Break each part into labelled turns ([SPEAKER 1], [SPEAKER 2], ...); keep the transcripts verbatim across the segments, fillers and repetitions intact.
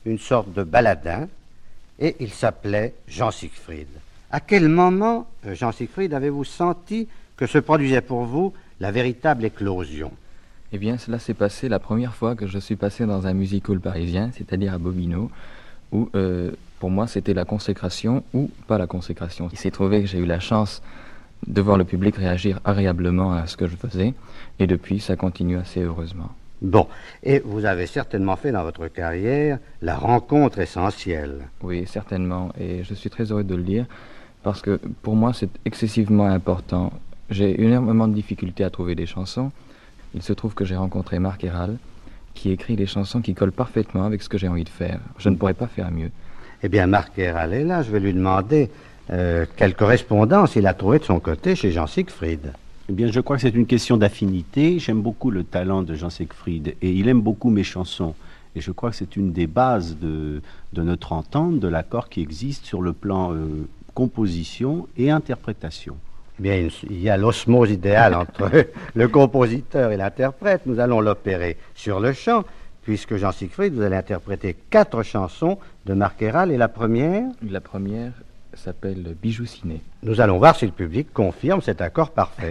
[SPEAKER 1] une sorte de baladin, et il s'appelait Jean Siegfried. À quel moment, Jean Siegfried, avez-vous senti que se produisait pour vous la véritable éclosion?
[SPEAKER 2] Eh bien, cela s'est passé la première fois que je suis passé dans un music-hall parisien, c'est-à-dire à Bobino, où euh, pour moi c'était la consécration ou pas la consécration. Il s'est trouvé que j'ai eu la chance de voir le public réagir agréablement à ce que je faisais, et depuis ça continue assez heureusement.
[SPEAKER 1] Bon, et vous avez certainement fait dans votre carrière la rencontre essentielle.
[SPEAKER 2] Oui, certainement, et je suis très heureux de le dire, parce que pour moi c'est excessivement important. J'ai énormément de difficultés à trouver des chansons. Il se trouve que j'ai rencontré Marc Héral, qui écrit des chansons qui collent parfaitement avec ce que j'ai envie de faire. Je ne pourrais pas faire mieux.
[SPEAKER 1] Eh bien, Marc Héral est là, je vais lui demander euh, quelle correspondance il a trouvé de son côté chez Jean Siegfried.
[SPEAKER 3] Eh bien, je crois que c'est une question d'affinité. J'aime beaucoup le talent de Jean Siegfried et il aime beaucoup mes chansons. Et je crois que c'est une des bases de, de notre entente, de l'accord qui existe sur le plan euh, composition et interprétation.
[SPEAKER 1] Eh bien, il y a l'osmose idéale entre le compositeur et l'interprète. Nous allons l'opérer sur le chant, puisque Jean Siegfried, vous allez interpréter quatre chansons de Marc Héral, et la première?
[SPEAKER 2] La première s'appelle Bijou Ciné.
[SPEAKER 1] Nous allons voir si le public confirme cet accord parfait.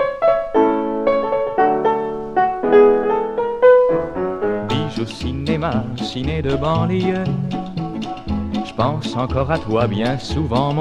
[SPEAKER 4] Bijou cinéma, ciné de banlieue, je pense encore à toi bien souvent, mon